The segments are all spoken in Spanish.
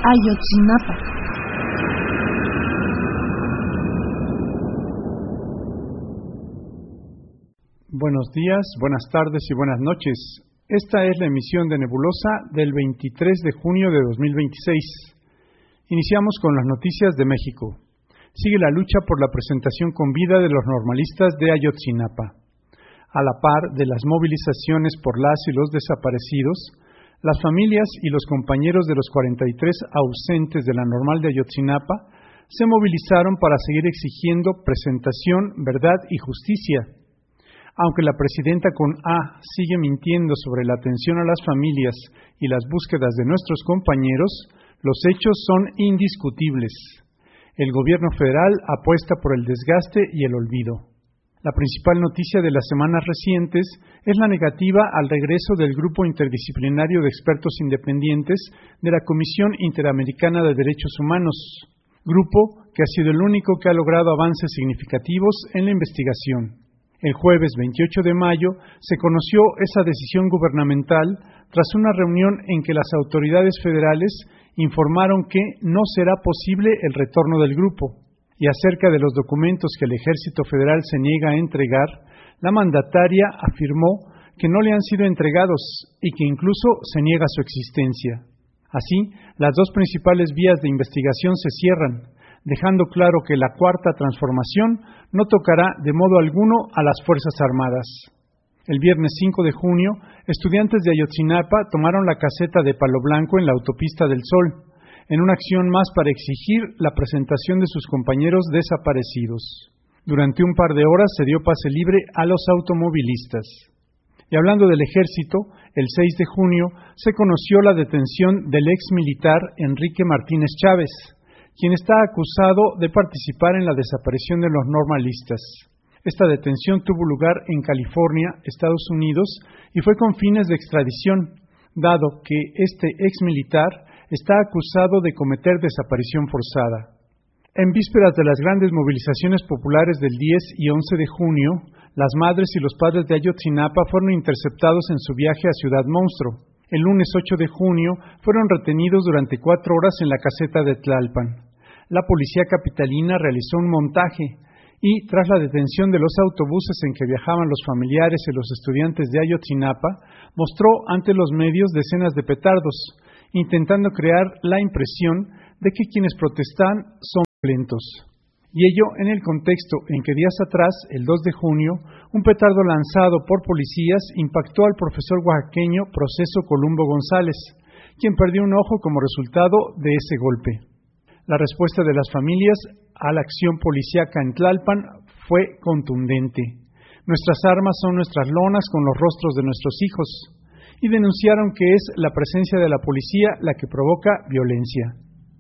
Ayotzinapa. Buenos días, buenas tardes y buenas noches. Esta es la emisión de Nebulosa del 23 de junio de 2026. Iniciamos con las noticias de México. Sigue la lucha por la presentación con vida de los normalistas de Ayotzinapa. A la par de las movilizaciones por las y los desaparecidos, las familias y los compañeros de los 43 ausentes de la normal de Ayotzinapa se movilizaron para seguir exigiendo presentación, verdad y justicia. Aunque la presidenta con A sigue mintiendo sobre la atención a las familias y las búsquedas de nuestros compañeros, los hechos son indiscutibles. El gobierno federal apuesta por el desgaste y el olvido. La principal noticia de las semanas recientes es la negativa al regreso del Grupo Interdisciplinario de Expertos Independientes de la Comisión Interamericana de Derechos Humanos, grupo que ha sido el único que ha logrado avances significativos en la investigación. El jueves 28 de mayo se conoció esa decisión gubernamental tras una reunión en que las autoridades federales informaron que no será posible el retorno del grupo. Y acerca de los documentos que el Ejército Federal se niega a entregar, la mandataria afirmó que no le han sido entregados y que incluso se niega su existencia. Así, las dos principales vías de investigación se cierran, dejando claro que la Cuarta Transformación no tocará de modo alguno a las Fuerzas Armadas. El viernes 5 de junio, estudiantes de Ayotzinapa tomaron la caseta de Palo Blanco en la Autopista del Sol, en una acción más para exigir la presentación de sus compañeros desaparecidos. Durante un par de horas se dio pase libre a los automovilistas. Y hablando del ejército, el 6 de junio se conoció la detención del ex militar Enrique Martínez Chávez, quien está acusado de participar en la desaparición de los normalistas. Esta detención tuvo lugar en California, Estados Unidos, y fue con fines de extradición, dado que este ex militar está acusado de cometer desaparición forzada. En vísperas de las grandes movilizaciones populares del 10 y 11 de junio, las madres y los padres de Ayotzinapa fueron interceptados en su viaje a Ciudad Monstruo. El lunes 8 de junio fueron retenidos durante 4 horas en la caseta de Tlalpan. La policía capitalina realizó un montaje y, tras la detención de los autobuses en que viajaban los familiares y los estudiantes de Ayotzinapa, mostró ante los medios decenas de petardos, intentando crear la impresión de que quienes protestan son violentos. Y ello en el contexto en que días atrás, el 2 de junio, un petardo lanzado por policías impactó al profesor oaxaqueño Proceso Columbo González, quien perdió un ojo como resultado de ese golpe. La respuesta de las familias a la acción policíaca en Tlalpan fue contundente. Nuestras armas son nuestras lonas con los rostros de nuestros hijos, y denunciaron que es la presencia de la policía la que provoca violencia.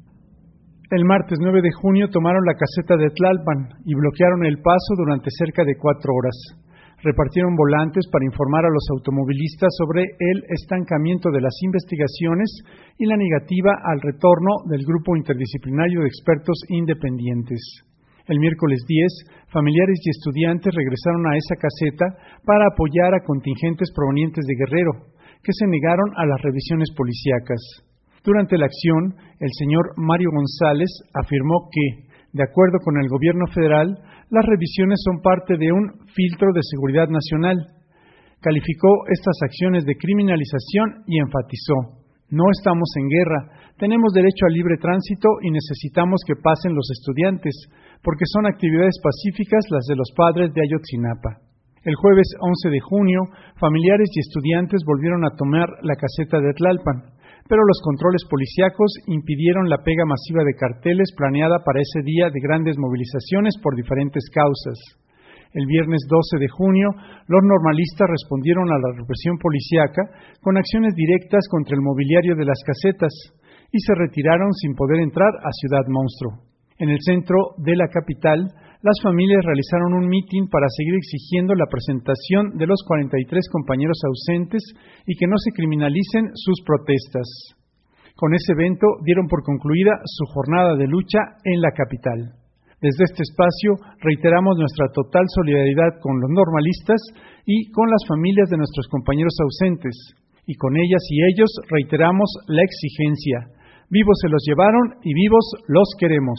El martes 9 de junio tomaron la caseta de Tlalpan y bloquearon el paso durante cerca de 4 horas. Repartieron volantes para informar a los automovilistas sobre el estancamiento de las investigaciones y la negativa al retorno del Grupo Interdisciplinario de Expertos Independientes. El miércoles 10, familiares y estudiantes regresaron a esa caseta para apoyar a contingentes provenientes de Guerrero, que se negaron a las revisiones policíacas. Durante la acción, el señor Mario González afirmó que, de acuerdo con el gobierno federal, las revisiones son parte de un filtro de seguridad nacional. Calificó estas acciones de criminalización y enfatizó: no estamos en guerra, tenemos derecho al libre tránsito y necesitamos que pasen los estudiantes, porque son actividades pacíficas las de los padres de Ayotzinapa. El jueves 11 de junio, familiares y estudiantes volvieron a tomar la caseta de Tlalpan, pero los controles policíacos impidieron la pega masiva de carteles planeada para ese día de grandes movilizaciones por diferentes causas. El viernes 12 de junio, los normalistas respondieron a la represión policíaca con acciones directas contra el mobiliario de las casetas y se retiraron sin poder entrar a Ciudad Monstruo. En el centro de la capital, las familias realizaron un mitin para seguir exigiendo la presentación de los 43 compañeros ausentes y que no se criminalicen sus protestas. Con ese evento dieron por concluida su jornada de lucha en la capital. Desde este espacio reiteramos nuestra total solidaridad con los normalistas y con las familias de nuestros compañeros ausentes, y con ellas y ellos reiteramos la exigencia: Vivos se los llevaron y vivos los queremos.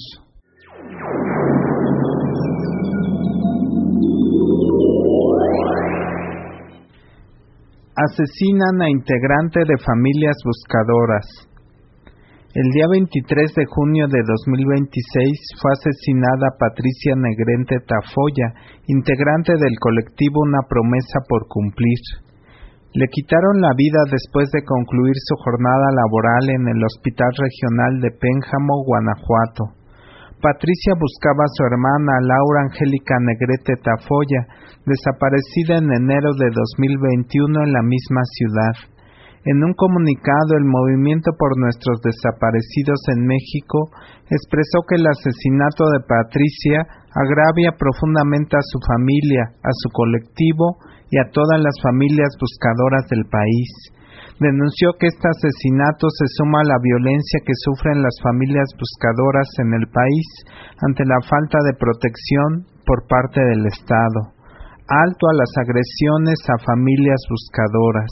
Asesinan a integrante de familias buscadoras. El día 23 de junio de 2026 fue asesinada Patricia Negrete Tafoya, integrante del colectivo Una Promesa por Cumplir. Le quitaron la vida después de concluir su jornada laboral en el Hospital Regional de Pénjamo, Guanajuato. Patricia buscaba a su hermana Laura Angélica Negrete Tafoya, desaparecida en enero de 2021 en la misma ciudad. En un comunicado, el Movimiento por Nuestros Desaparecidos en México expresó que el asesinato de Patricia agravia profundamente a su familia, a su colectivo y a todas las familias buscadoras del país. Denunció que este asesinato se suma a la violencia que sufren las familias buscadoras en el país ante la falta de protección por parte del Estado. Alto a las agresiones a familias buscadoras.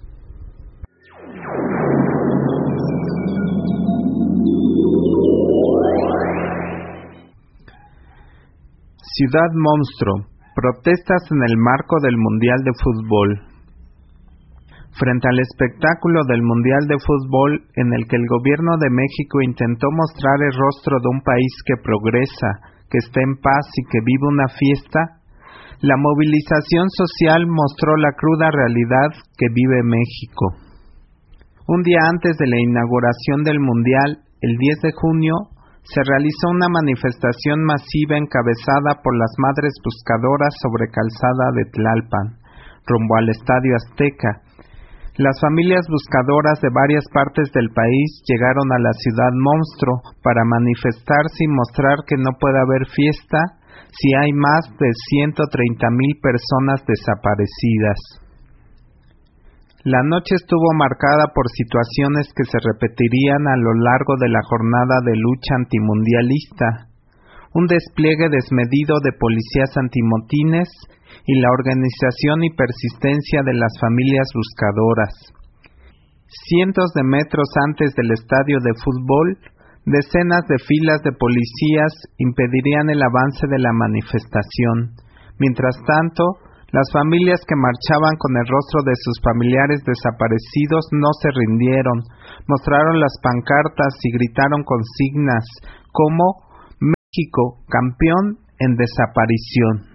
Ciudad Monstruo. Protestas en el marco del Mundial de Fútbol. Frente al espectáculo del Mundial de Fútbol, en el que el gobierno de México intentó mostrar el rostro de un país que progresa, que está en paz y que vive una fiesta, la movilización social mostró la cruda realidad que vive México. Un día antes de la inauguración del Mundial, el 10 de junio, se realizó una manifestación masiva encabezada por las madres buscadoras sobre Calzada de Tlalpan, rumbo al Estadio Azteca. Las familias buscadoras de varias partes del país llegaron a la Ciudad Monstruo para manifestarse y mostrar que no puede haber fiesta si hay más de 130,000 personas desaparecidas. La noche estuvo marcada por situaciones que se repetirían a lo largo de la jornada de lucha antimundialista, un despliegue desmedido de policías antimotines y la organización y persistencia de las familias buscadoras. Cientos de metros antes del estadio de fútbol, decenas de filas de policías impedirían el avance de la manifestación. Mientras tanto, las familias que marchaban con el rostro de sus familiares desaparecidos no se rindieron, mostraron las pancartas y gritaron consignas como México, campeón en desaparición.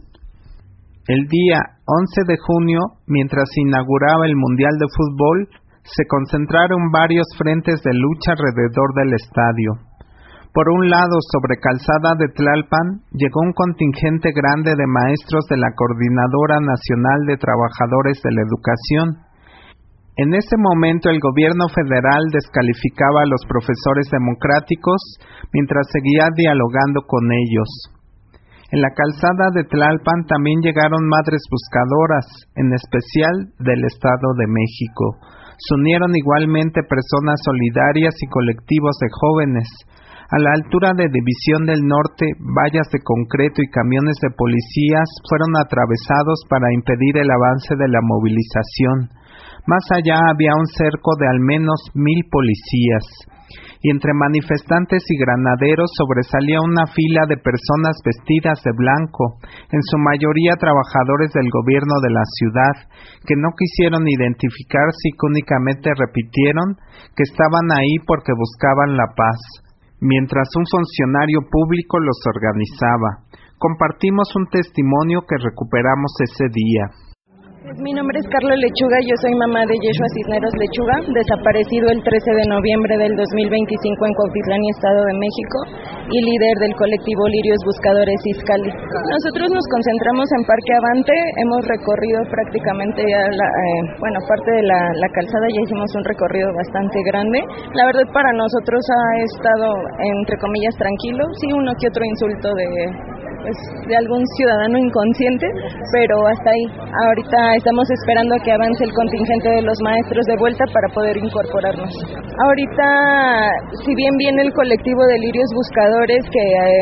El día 11 de junio, mientras se inauguraba el Mundial de Fútbol, se concentraron varios frentes de lucha alrededor del estadio. Por un lado, sobre Calzada de Tlalpan, llegó un contingente grande de maestros de la Coordinadora Nacional de Trabajadores de la Educación. En ese momento, el gobierno federal descalificaba a los profesores democráticos, mientras seguía dialogando con ellos. En la Calzada de Tlalpan también llegaron madres buscadoras, en especial del Estado de México. Se unieron igualmente personas solidarias y colectivos de jóvenes. A la altura de División del Norte, vallas de concreto y camiones de policías fueron atravesados para impedir el avance de la movilización. Más allá había un cerco de al menos 1,000 policías, y entre manifestantes y granaderos sobresalía una fila de personas vestidas de blanco, en su mayoría trabajadores del gobierno de la ciudad, que no quisieron identificarse y que únicamente repitieron que estaban ahí porque buscaban la paz, mientras un funcionario público los organizaba. Compartimos un testimonio que recuperamos ese día. Mi nombre es Carlos Lechuga, yo soy mamá de Yeshua Cisneros Lechuga, desaparecido el 13 de noviembre del 2025 en Cuautitlán, Estado de México, y líder del colectivo Lirios Buscadores Izcalli. Nosotros nos concentramos en Parque Avante, hemos recorrido prácticamente parte de la calzada, ya hicimos un recorrido bastante grande. La verdad para nosotros ha estado, entre comillas, tranquilo, sí uno que otro insulto de algún ciudadano inconsciente, pero hasta ahí. Ahorita estamos esperando a que avance el contingente de los maestros de vuelta para poder incorporarnos. Ahorita, si bien viene el colectivo de Lirios Buscadores, que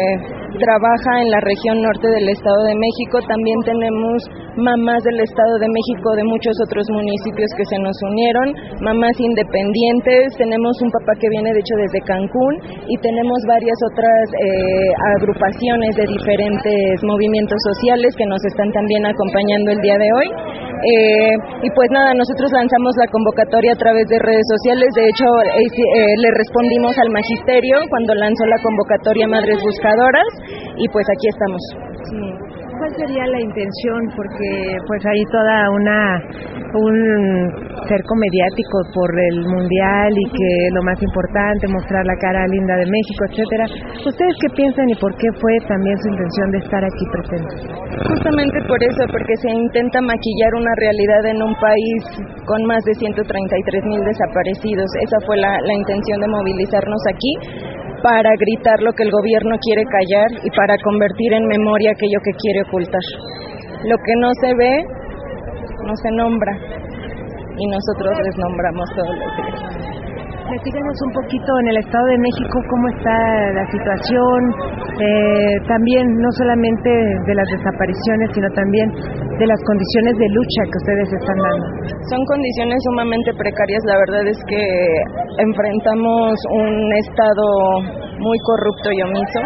trabaja en la región norte del Estado de México. También tenemos mamás del Estado de México de muchos otros municipios que se nos unieron, mamás independientes, tenemos un papá que viene de hecho desde Cancún y tenemos varias otras agrupaciones de diferentes movimientos sociales que nos están también acompañando el día de hoy. Y pues nada, nosotros lanzamos la convocatoria a través de redes sociales. De hecho, le respondimos al magisterio cuando lanzó la convocatoria Madres Buscadoras y pues aquí estamos. Sí. ¿Cuál sería la intención? Porque pues hay toda un cerco mediático por el mundial y que lo más importante, mostrar la cara linda de México, etcétera. ¿Ustedes qué piensan y por qué fue también su intención de estar aquí presentes? Justamente por eso, porque se intenta maquillar una realidad en un país con más de 133,000 desaparecidos. Esa fue la intención de movilizarnos aquí, para gritar lo que el gobierno quiere callar y para convertir en memoria aquello que quiere ocultar. Lo que no se ve, no se nombra, y nosotros les nombramos todos los días. Platícanos un poquito en el Estado de México cómo está la situación, también no solamente de las desapariciones, sino también de las condiciones de lucha que ustedes están dando. Son condiciones sumamente precarias, la verdad es que enfrentamos un Estado muy corrupto y omiso.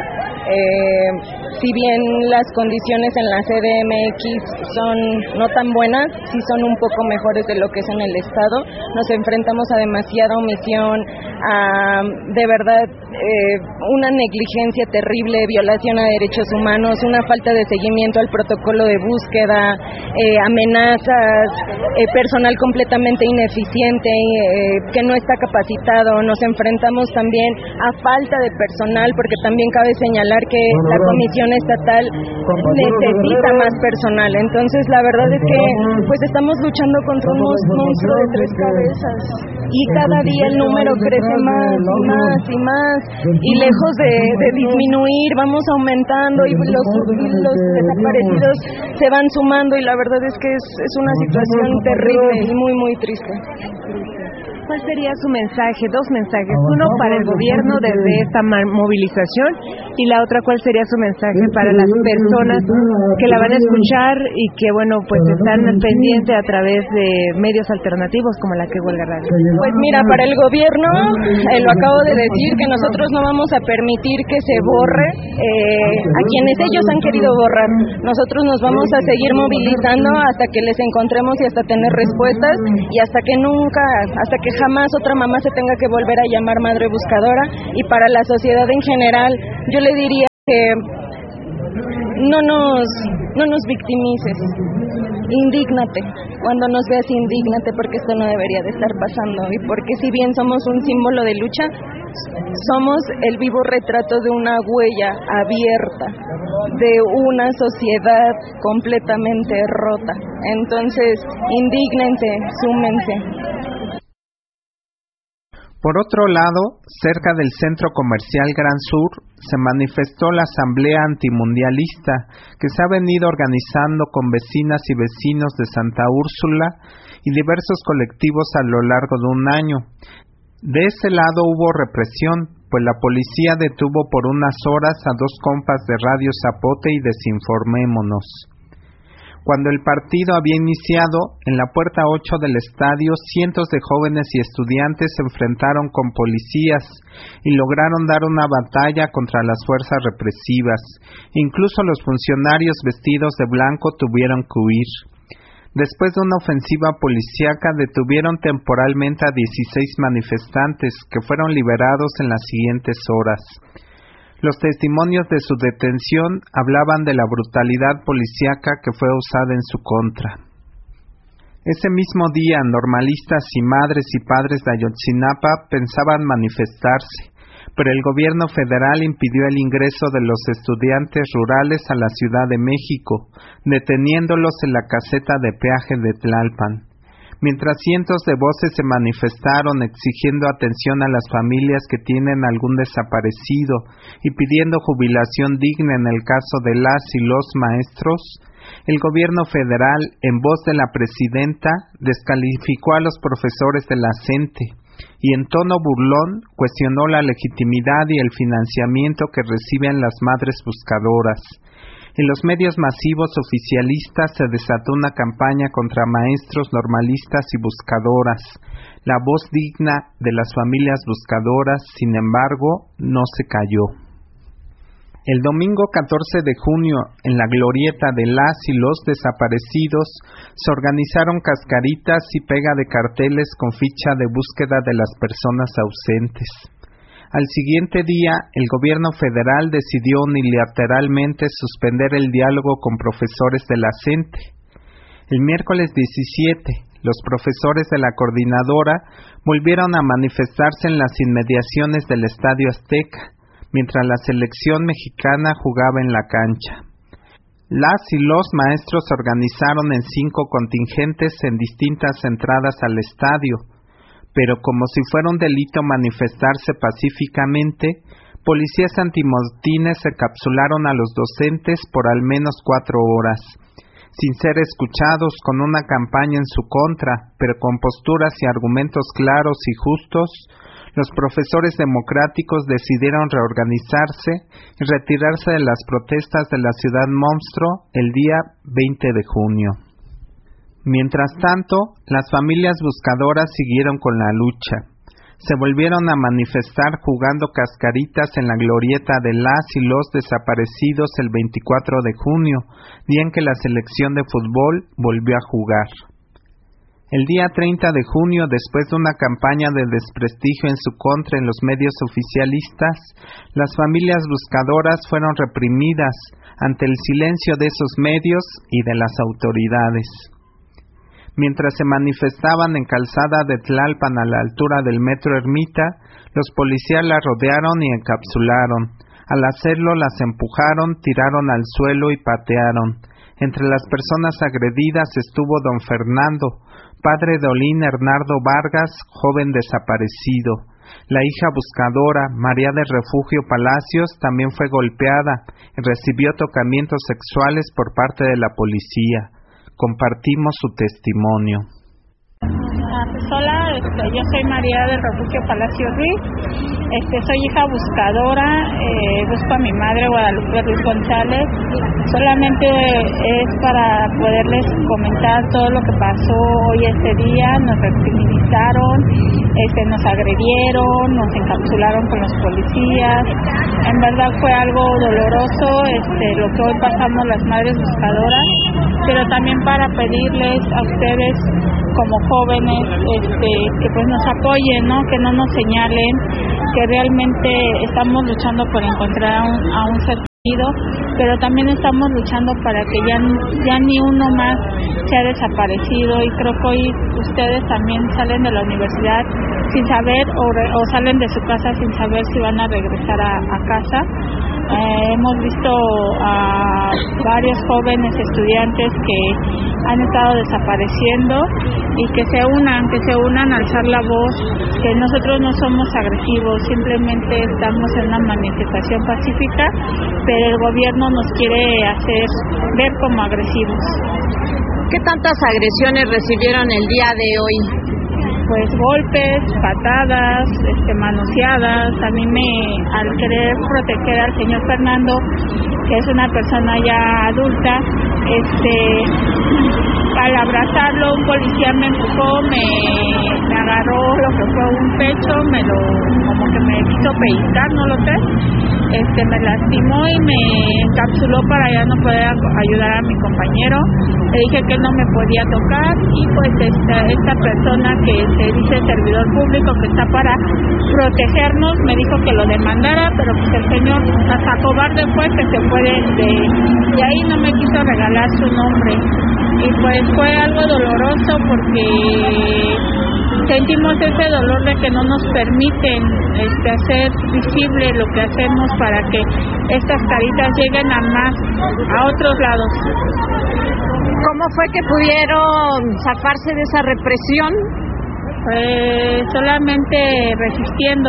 Si bien las condiciones en la CDMX son no tan buenas, sí son un poco mejores de lo que es en el Estado. Nos enfrentamos a demasiada omisión, a de verdad una negligencia terrible, violación a derechos humanos, una falta de seguimiento al protocolo de búsqueda, amenazas, personal completamente ineficiente, que no está capacitado. Nos enfrentamos también a falta de personal, porque también cabe señalar que la Comisión Estatal necesita más personal. Entonces la verdad es que pues estamos luchando contra un monstruo de 3 cabezas y cada día el número crece más y más y más, y lejos de disminuir vamos aumentando y los desaparecidos se van sumando, y la verdad es que es una situación terrible y muy muy triste. ¿Cuál sería su mensaje? 2 mensajes. Uno para el gobierno desde esta movilización y la otra, ¿cuál sería su mensaje para las personas que la van a escuchar y que, bueno, pues están pendientes a través de medios alternativos como la que huelga radio? Pues mira, para el gobierno, lo acabo de decir, que nosotros no vamos a permitir que se borre a quienes ellos han querido borrar. Nosotros nos vamos a seguir movilizando hasta que les encontremos y hasta tener respuestas, y hasta que jamás otra mamá se tenga que volver a llamar madre buscadora. Y para la sociedad en general, yo le diría que no nos victimices, indígnate. Cuando nos veas, indígnate, porque esto no debería de estar pasando, y porque si bien somos un símbolo de lucha, somos el vivo retrato de una huella abierta de una sociedad completamente rota. Entonces, indígnense, súmense. Por otro lado, cerca del centro comercial Gran Sur, se manifestó la Asamblea Antimundialista, que se ha venido organizando con vecinas y vecinos de Santa Úrsula y diversos colectivos a lo largo de un año. De ese lado hubo represión, pues la policía detuvo por unas horas a 2 compas de Radio Zapote y Desinformémonos. Cuando el partido había iniciado, en la puerta 8 del estadio, cientos de jóvenes y estudiantes se enfrentaron con policías y lograron dar una batalla contra las fuerzas represivas. Incluso los funcionarios vestidos de blanco tuvieron que huir. Después de una ofensiva policíaca, detuvieron temporalmente a 16 manifestantes, que fueron liberados en las siguientes horas. Los testimonios de su detención hablaban de la brutalidad policíaca que fue usada en su contra. Ese mismo día, normalistas y madres y padres de Ayotzinapa pensaban manifestarse, pero el gobierno federal impidió el ingreso de los estudiantes rurales a la Ciudad de México, deteniéndolos en la caseta de peaje de Tlalpan. Mientras cientos de voces se manifestaron exigiendo atención a las familias que tienen algún desaparecido y pidiendo jubilación digna en el caso de las y los maestros, el gobierno federal, en voz de la presidenta, descalificó a los profesores de la CENTE y en tono burlón cuestionó la legitimidad y el financiamiento que reciben las madres buscadoras. En los medios masivos oficialistas se desató una campaña contra maestros normalistas y buscadoras. La voz digna de las familias buscadoras, sin embargo, no se cayó. El domingo 14 de junio, en la glorieta de las y los desaparecidos, se organizaron cascaritas y pega de carteles con ficha de búsqueda de las personas ausentes. Al siguiente día, el gobierno federal decidió unilateralmente suspender el diálogo con profesores de la CENTE. El miércoles 17, los profesores de la coordinadora volvieron a manifestarse en las inmediaciones del Estadio Azteca, mientras la selección mexicana jugaba en la cancha. Las y los maestros se organizaron en 5 contingentes en distintas entradas al estadio, pero como si fuera un delito manifestarse pacíficamente, policías antimotines se capsularon a los docentes por al menos 4 horas, sin ser escuchados, con una campaña en su contra, pero con posturas y argumentos claros y justos. Los profesores democráticos decidieron reorganizarse y retirarse de las protestas de la ciudad monstruo el día 20 de junio. Mientras tanto, las familias buscadoras siguieron con la lucha. Se volvieron a manifestar jugando cascaritas en la glorieta de las y los desaparecidos el 24 de junio, día en que la selección de fútbol volvió a jugar. El día 30 de junio, después de una campaña de desprestigio en su contra en los medios oficialistas, las familias buscadoras fueron reprimidas ante el silencio de esos medios y de las autoridades. Mientras se manifestaban en Calzada de Tlalpan a la altura del Metro Ermita, los policías las rodearon y encapsularon. Al hacerlo las empujaron, tiraron al suelo y patearon. Entre las personas agredidas estuvo don Fernando, padre de Olín Hernando Vargas, joven desaparecido. La hija buscadora, María del Refugio Palacios, también fue golpeada y recibió tocamientos sexuales por parte de la policía. Compartimos su testimonio. Hola, yo soy María del Refugio Palacios Ruiz, soy hija buscadora, busco a mi madre Guadalupe Ruiz González. Solamente es para poderles comentar todo lo que pasó hoy ese día. Nos victimizaron, nos agredieron, nos encapsularon con los policías. En verdad fue algo doloroso lo que hoy pasamos las madres buscadoras, pero también para pedirles a ustedes como jóvenes que pues nos apoyen, ¿no? Que no nos señalen, que realmente estamos luchando por encontrar a un ser querido, pero también estamos luchando para que ya ni uno más se ha desaparecido. Y creo que hoy ustedes también salen de la universidad sin saber o salen de su casa sin saber si van a regresar a casa. Hemos visto a varios jóvenes estudiantes que han estado desapareciendo y que se unan a alzar la voz, que nosotros no somos agresivos, simplemente estamos en una manifestación pacífica, pero el gobierno nos quiere hacer ver como agresivos. ¿Qué tantas agresiones recibieron el día de hoy? Pues golpes, patadas, manoseadas. A mí al querer proteger al señor Fernando, que es una persona ya adulta, al abrazarlo un policía me empujó, me agarró lo que fue un pecho, como que me quiso pellizcar, no lo sé, me lastimó y me encapsuló para ya no poder ayudar a mi compañero. Le dije que él no me podía tocar y pues esta persona que se dice servidor público, que está para protegernos, me dijo que lo demandara, pero pues el señor hasta cobarde fue que se fue y ahí no me quiso regalar su nombre. Y pues fue algo doloroso porque sentimos ese dolor de que no nos permiten hacer visible lo que hacemos para que estas caritas lleguen a otros lados. ¿Cómo fue que pudieron zafarse de esa represión? Solamente resistiendo.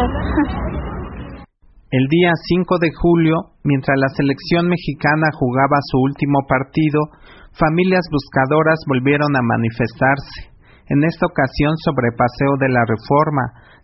El día 5 de julio, mientras la selección mexicana jugaba su último partido, familias buscadoras volvieron a manifestarse. En esta ocasión sobre Paseo de la Reforma,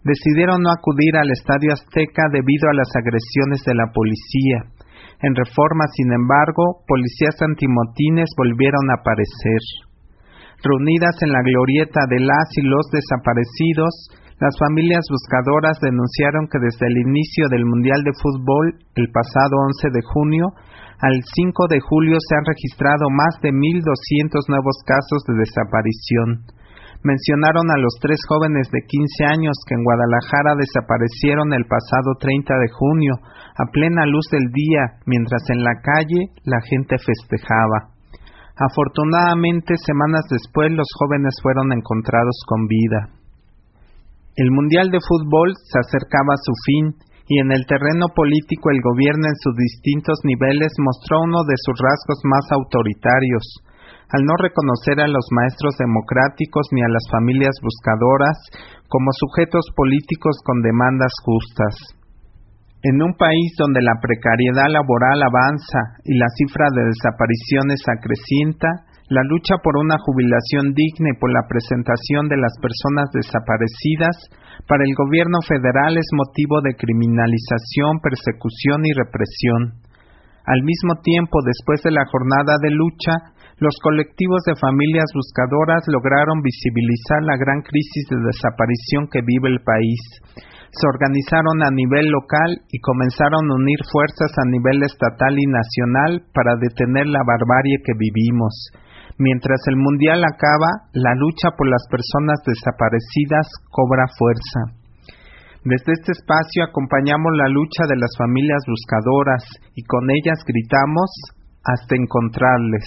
decidieron no acudir al Estadio Azteca debido a las agresiones de la policía. En Reforma, sin embargo, policías antimotines volvieron a aparecer. Reunidas en la glorieta de las y los desaparecidos, las familias buscadoras denunciaron que desde el inicio del Mundial de Fútbol, el pasado 11 de junio, al 5 de julio se han registrado más de 1,200 nuevos casos de desaparición. Mencionaron a los 3 jóvenes de 15 años que en Guadalajara desaparecieron el pasado 30 de junio, a plena luz del día, mientras en la calle la gente festejaba. Afortunadamente, semanas después los jóvenes fueron encontrados con vida. El Mundial de Fútbol se acercaba a su fin, y en el terreno político el gobierno en sus distintos niveles mostró uno de sus rasgos más autoritarios, al no reconocer a los maestros democráticos ni a las familias buscadoras como sujetos políticos con demandas justas. En un país donde la precariedad laboral avanza y la cifra de desapariciones acrecienta, la lucha por una jubilación digna y por la presentación de las personas desaparecidas para el gobierno federal es motivo de criminalización, persecución y represión. Al mismo tiempo, después de la jornada de lucha, los colectivos de familias buscadoras lograron visibilizar la gran crisis de desaparición que vive el país. Se organizaron a nivel local y comenzaron a unir fuerzas a nivel estatal y nacional para detener la barbarie que vivimos. Mientras el Mundial acaba, la lucha por las personas desaparecidas cobra fuerza. Desde este espacio acompañamos la lucha de las familias buscadoras y con ellas gritamos hasta encontrarles.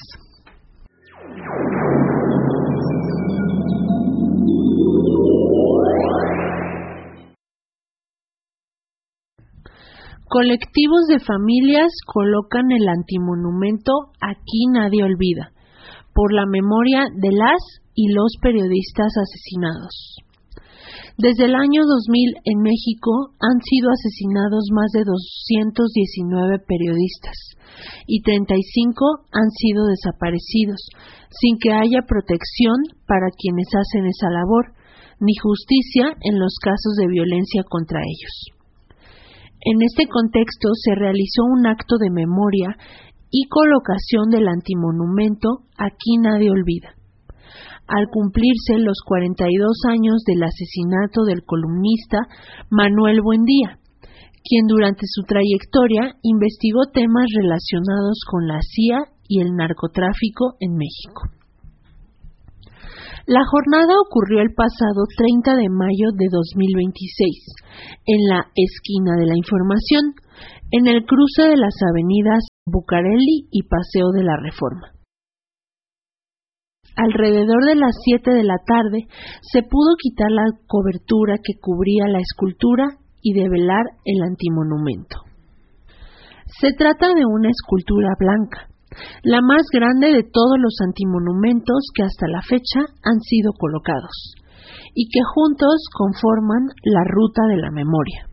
Colectivos de familias colocan el antimonumento Aquí Nadie Olvida, por la memoria de las y los periodistas asesinados. Desde el año 2000 en México han sido asesinados más de 219 periodistas y 35 han sido desaparecidos, sin que haya protección para quienes hacen esa labor, ni justicia en los casos de violencia contra ellos. En este contexto se realizó un acto de memoria y colocación del antimonumento Aquí Nadie Olvida, al cumplirse los 42 años del asesinato del columnista Manuel Buendía, quien durante su trayectoria investigó temas relacionados con la CIA y el narcotráfico en México. La jornada ocurrió el pasado 30 de mayo de 2026, en la Esquina de la Información, en el cruce de las avenidas Bucareli y Paseo de la Reforma. Alrededor de las 7 de la tarde se pudo quitar la cobertura que cubría la escultura y develar el antimonumento. Se trata de una escultura blanca, la más grande de todos los antimonumentos que hasta la fecha han sido colocados, y que juntos conforman la ruta de la memoria.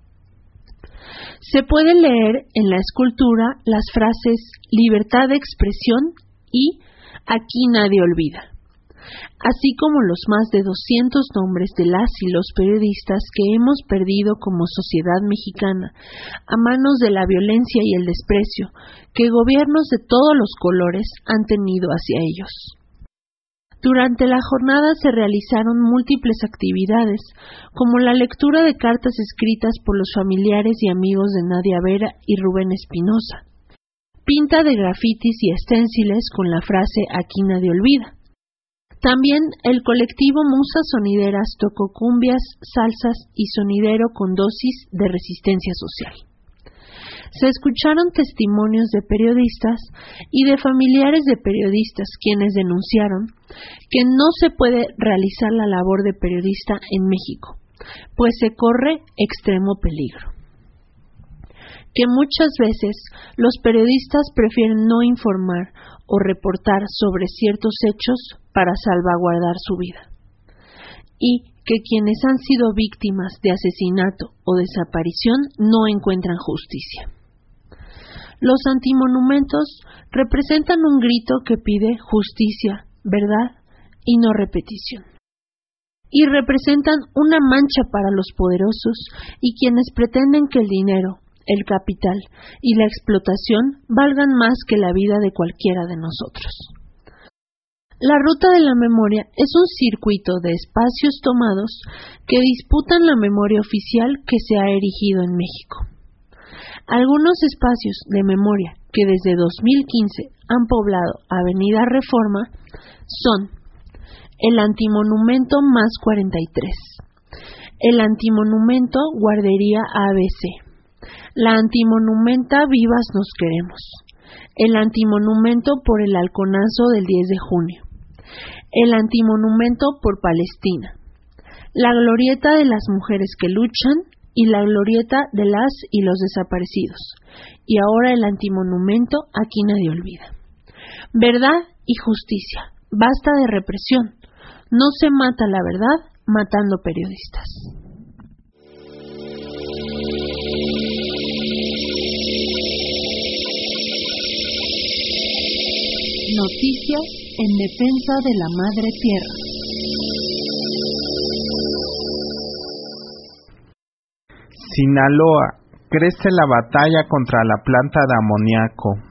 Se puede leer en la escultura las frases libertad de expresión y Aquí nadie olvida, así como los más de 200 nombres de las y los periodistas que hemos perdido como sociedad mexicana a manos de la violencia y el desprecio que gobiernos de todos los colores han tenido hacia ellos. Durante la jornada se realizaron múltiples actividades, como la lectura de cartas escritas por los familiares y amigos de Nadia Vera y Rubén Espinosa, pinta de grafitis y esténciles con la frase Aquí nadie olvida. También el colectivo Musas Sonideras tocó cumbias, salsas y sonidero con dosis de resistencia social. Se escucharon testimonios de periodistas y de familiares de periodistas quienes denunciaron que no se puede realizar la labor de periodista en México, pues se corre extremo peligro. Que muchas veces los periodistas prefieren no informar o reportar sobre ciertos hechos para salvaguardar su vida, y que quienes han sido víctimas de asesinato o desaparición no encuentran justicia. Los antimonumentos representan un grito que pide justicia, verdad y no repetición. y representan una mancha para los poderosos y quienes pretenden que el dinero, el capital y la explotación valgan más que la vida de cualquiera de nosotros. La ruta de la memoria es un circuito de espacios tomados que disputan la memoria oficial que se ha erigido en México. Algunos espacios de memoria que desde 2015 han poblado Avenida Reforma son el Antimonumento Más 43, el Antimonumento Guardería ABC, la Antimonumenta Vivas Nos Queremos, el Antimonumento por el Halconazo del 10 de junio, el Antimonumento por Palestina, la Glorieta de las Mujeres que Luchan y la Glorieta de las y los Desaparecidos, y ahora el Antimonumento Aquí Nadie Olvida. Verdad y justicia, basta de represión. No se mata la verdad matando periodistas. Noticias en defensa de la Madre Tierra. Sinaloa, crece la batalla contra la planta de amoníaco.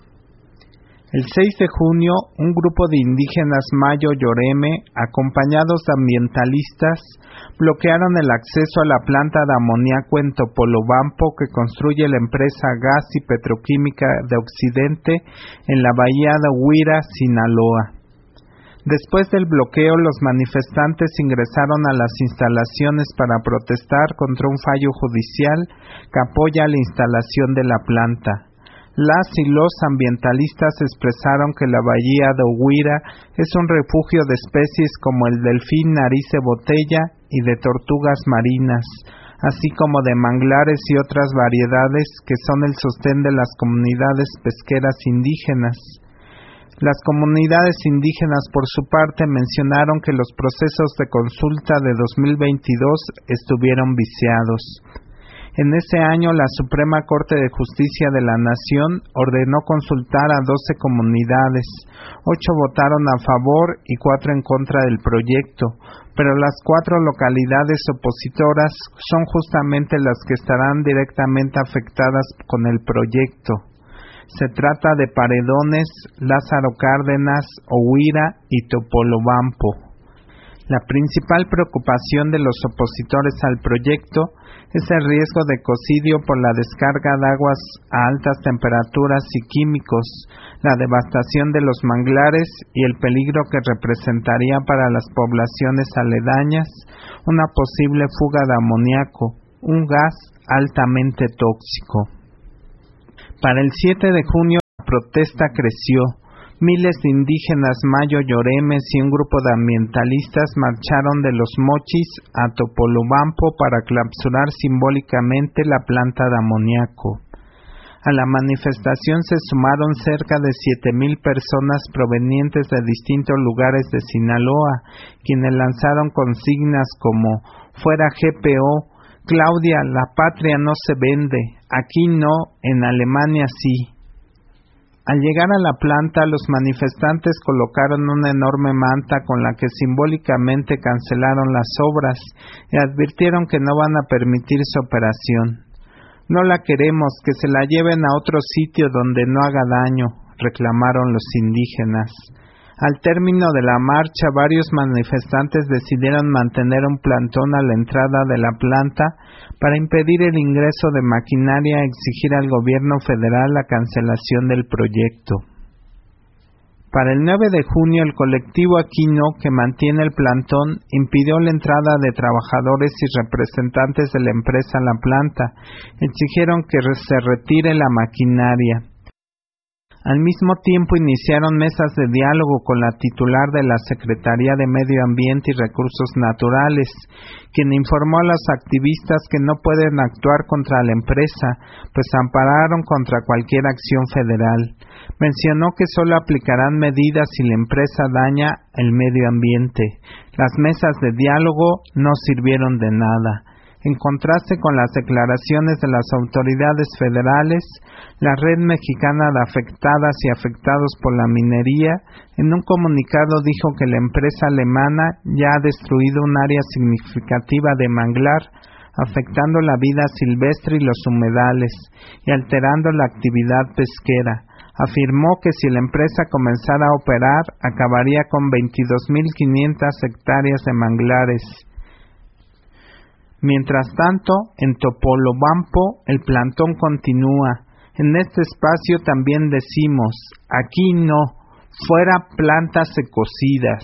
El 6 de junio, un grupo de indígenas Mayo-Yoreme, acompañados de ambientalistas, bloquearon el acceso a la planta de amoníaco en Topolobampo que construye la empresa Gas y Petroquímica de Occidente en la bahía de Huira, Sinaloa. Después del bloqueo, los manifestantes ingresaron a las instalaciones para protestar contra un fallo judicial que apoya la instalación de la planta. Las y los ambientalistas expresaron que la bahía de Huira es un refugio de especies como el delfín nariz de botella y de tortugas marinas, así como de manglares y otras variedades que son el sostén de las comunidades pesqueras indígenas. Las comunidades indígenas, por su parte, mencionaron que los procesos de consulta de 2022 estuvieron viciados. En ese año, la Suprema Corte de Justicia de la Nación ordenó consultar a 12 comunidades. 8 votaron a favor y 4 en contra del proyecto, pero las 4 localidades opositoras son justamente las que estarán directamente afectadas con el proyecto. Se trata de Paredones, Lázaro Cárdenas, Huira y Topolobampo. La principal preocupación de los opositores al proyecto es el riesgo de ecocidio por la descarga de aguas a altas temperaturas y químicos, la devastación de los manglares y el peligro que representaría para las poblaciones aledañas una posible fuga de amoníaco, un gas altamente tóxico. Para el 7 de junio la protesta creció. Miles de indígenas mayo-yoremes y un grupo de ambientalistas marcharon de Los Mochis a Topolobampo para clausurar simbólicamente la planta de amoníaco. A la manifestación se sumaron cerca de 7,000 personas provenientes de distintos lugares de Sinaloa, quienes lanzaron consignas como «Fuera GPO», «Claudia, la patria no se vende», «Aquí no, en Alemania sí». Al llegar a la planta, los manifestantes colocaron una enorme manta con la que simbólicamente cancelaron las obras y advirtieron que no van a permitir su operación. «No la queremos, que se la lleven a otro sitio donde no haga daño», reclamaron los indígenas. Al término de la marcha, varios manifestantes decidieron mantener un plantón a la entrada de la planta para impedir el ingreso de maquinaria y exigir al gobierno federal la cancelación del proyecto. Para el 9 de junio, el colectivo Aquino, que mantiene el plantón, impidió la entrada de trabajadores y representantes de la empresa a la planta. Exigieron que se retire la maquinaria. Al mismo tiempo iniciaron mesas de diálogo con la titular de la Secretaría de Medio Ambiente y Recursos Naturales, quien informó a los activistas que no pueden actuar contra la empresa, pues ampararon contra cualquier acción federal. Mencionó que solo aplicarán medidas si la empresa daña el medio ambiente. Las mesas de diálogo no sirvieron de nada. En contraste con las declaraciones de las autoridades federales, la Red Mexicana de Afectadas y Afectados por la Minería, en un comunicado dijo que la empresa alemana ya ha destruido un área significativa de manglar, afectando la vida silvestre y los humedales, y alterando la actividad pesquera. Afirmó que si la empresa comenzara a operar, acabaría con 22.500 hectáreas de manglares. Mientras tanto, en Topolobampo el plantón continúa. En este espacio también decimos, aquí no, fuera plantas ecocidas.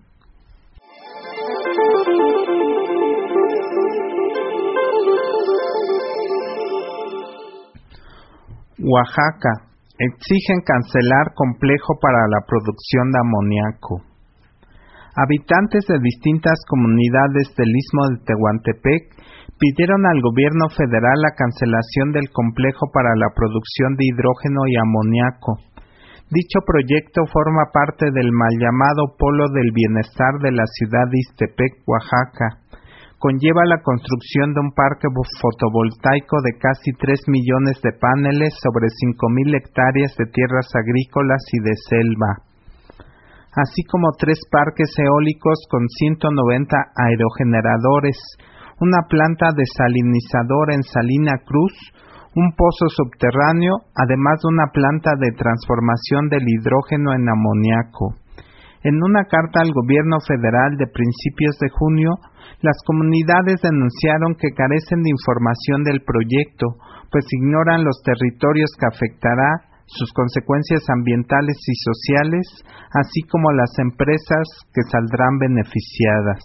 Oaxaca. Exigen cancelar complejo para la producción de amoníaco. Habitantes de distintas comunidades del Istmo de Tehuantepec pidieron al gobierno federal la cancelación del complejo para la producción de hidrógeno y amoníaco. Dicho proyecto forma parte del mal llamado Polo del Bienestar de la ciudad de Ixtepec, Oaxaca. Conlleva la construcción de un parque fotovoltaico de casi 3 millones de paneles sobre 5,000 hectáreas de tierras agrícolas y de selva, así como 3 parques eólicos con 190 aerogeneradores, una planta desalinizadora en Salina Cruz, un pozo subterráneo, además de una planta de transformación del hidrógeno en amoníaco. En una carta al gobierno federal de principios de junio, las comunidades denunciaron que carecen de información del proyecto, pues ignoran los territorios que afectará, sus consecuencias ambientales y sociales, así como las empresas que saldrán beneficiadas.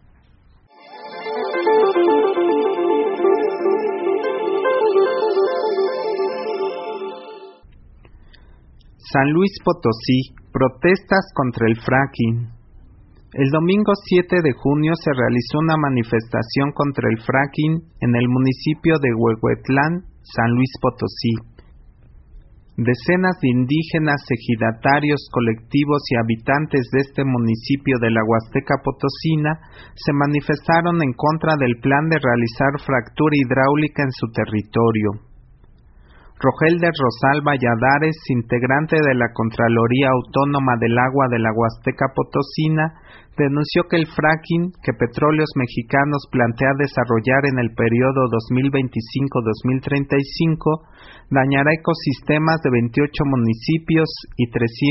San Luis Potosí, protestas contra el fracking. El domingo 7 de junio se realizó una manifestación contra el fracking en el municipio de Huehuetlán, San Luis Potosí. Decenas de indígenas, ejidatarios, colectivos y habitantes de este municipio de la Huasteca Potosina se manifestaron en contra del plan de realizar fractura hidráulica en su territorio. Rogel de Rosal Valladares, integrante de la Contraloría Autónoma del Agua de la Huasteca Potosina, denunció que el fracking que Petróleos Mexicanos plantea desarrollar en el periodo 2025-2035 dañará ecosistemas de 28 municipios y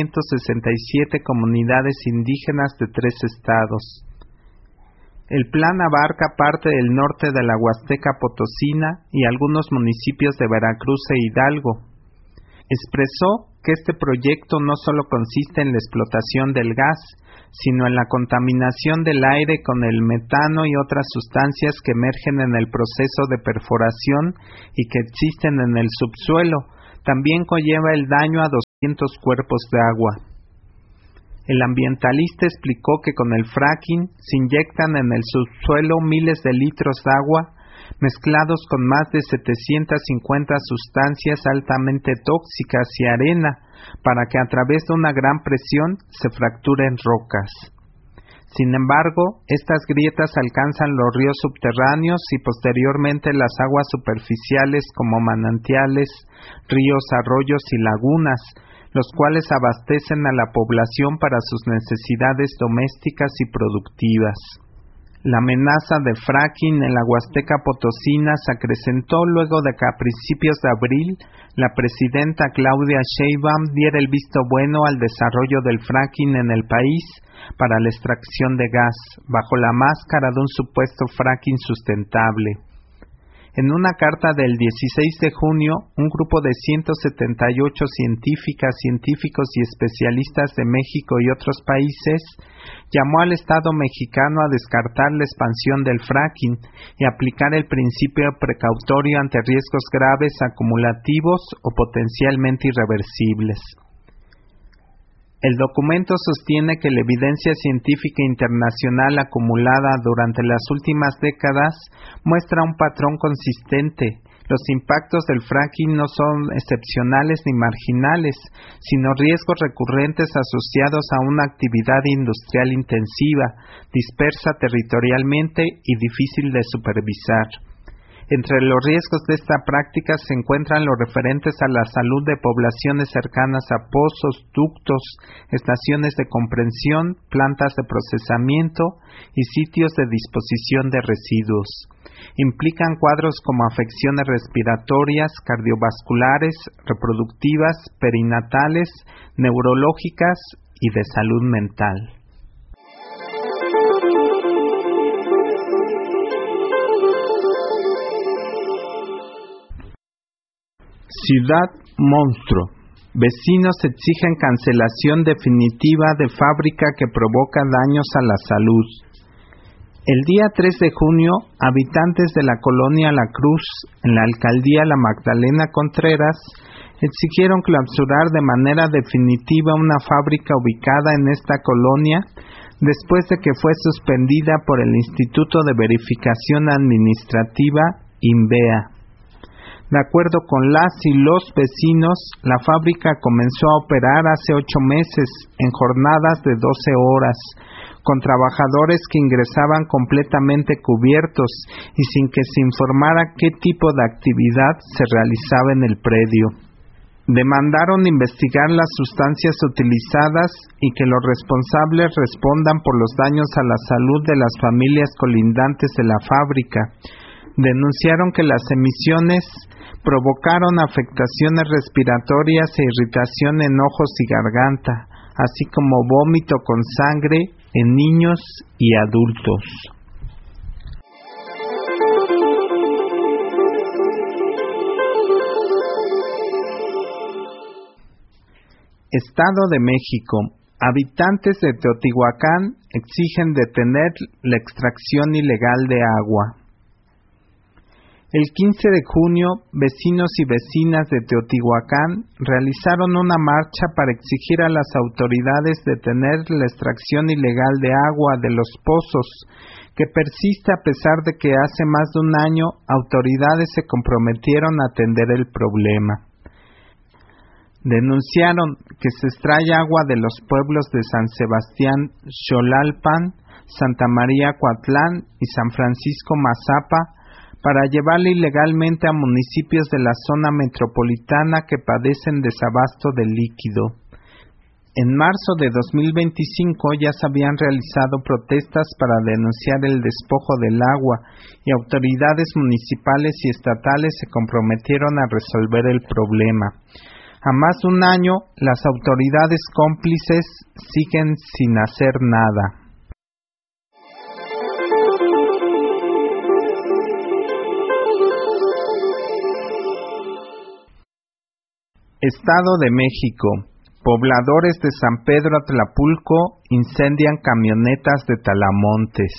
367 comunidades indígenas de 3 estados. El plan abarca parte del norte de la Huasteca Potosina y algunos municipios de Veracruz e Hidalgo. Expresó que este proyecto no solo consiste en la explotación del gas, sino en la contaminación del aire con el metano y otras sustancias que emergen en el proceso de perforación y que existen en el subsuelo. También conlleva el daño a 200 cuerpos de agua. El ambientalista explicó que con el fracking se inyectan en el subsuelo miles de litros de agua, mezclados con más de 750 sustancias altamente tóxicas y arena, para que a través de una gran presión se fracturen rocas. Sin embargo, estas grietas alcanzan los ríos subterráneos y posteriormente las aguas superficiales como manantiales, ríos, arroyos y lagunas, los cuales abastecen a la población para sus necesidades domésticas y productivas. La amenaza de fracking en la Huasteca Potosina se acrecentó luego de que a principios de abril la presidenta Claudia Sheinbaum diera el visto bueno al desarrollo del fracking en el país para la extracción de gas, bajo la máscara de un supuesto fracking sustentable. En una carta del 16 de junio, un grupo de 178 científicas, científicos y especialistas de México y otros países llamó al Estado mexicano a descartar la expansión del fracking y aplicar el principio precautorio ante riesgos graves, acumulativos o potencialmente irreversibles. El documento sostiene que la evidencia científica internacional acumulada durante las últimas décadas muestra un patrón consistente. Los impactos del fracking no son excepcionales ni marginales, sino riesgos recurrentes asociados a una actividad industrial intensiva, dispersa territorialmente y difícil de supervisar. Entre los riesgos de esta práctica se encuentran los referentes a la salud de poblaciones cercanas a pozos, ductos, estaciones de comprensión, plantas de procesamiento y sitios de disposición de residuos. Implican cuadros como afecciones respiratorias, cardiovasculares, reproductivas, perinatales, neurológicas y de salud mental. Ciudad monstruo. Vecinos exigen cancelación definitiva de fábrica que provoca daños a la salud. El día 3 de junio, habitantes de la colonia La Cruz, en la alcaldía La Magdalena Contreras, exigieron clausurar de manera definitiva una fábrica ubicada en esta colonia después de que fue suspendida por el Instituto de Verificación Administrativa, INVEA. De acuerdo con las y los vecinos, la fábrica comenzó a operar hace 8 meses en jornadas de 12 horas, con trabajadores que ingresaban completamente cubiertos y sin que se informara qué tipo de actividad se realizaba en el predio. Demandaron investigar las sustancias utilizadas y que los responsables respondan por los daños a la salud de las familias colindantes de la fábrica. Denunciaron que las emisiones provocaron afectaciones respiratorias e irritación en ojos y garganta, así como vómito con sangre en niños y adultos. Estado de México. Habitantes de Teotihuacán exigen detener la extracción ilegal de agua. El 15 de junio, vecinos y vecinas de Teotihuacán realizaron una marcha para exigir a las autoridades detener la extracción ilegal de agua de los pozos, que persiste a pesar de que hace más de un año autoridades se comprometieron a atender el problema. Denunciaron que se extrae agua de los pueblos de San Sebastián Xolalpan, Santa María Coatlán y San Francisco Mazapa para llevarla ilegalmente a municipios de la zona metropolitana que padecen desabasto de líquido. En marzo de 2025 ya se habían realizado protestas para denunciar el despojo del agua y autoridades municipales y estatales se comprometieron a resolver el problema. A más de un año, las autoridades cómplices siguen sin hacer nada. Estado de México. Pobladores de San Pedro Atlapulco incendian camionetas de Talamontes.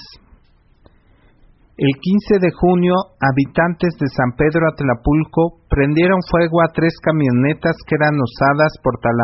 El 15 de junio, habitantes de San Pedro Atlapulco prendieron fuego a 3 camionetas que eran usadas por Talamontes